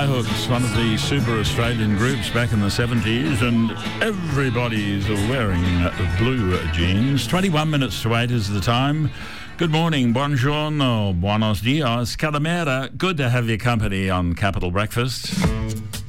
Skyhooks, one of the super Australian groups back in the 70s, and everybody's wearing blue jeans. 21 minutes to 8 is the time. Good morning, buongiorno, buenos dias, calamera. Good to have your company on Capital Breakfast.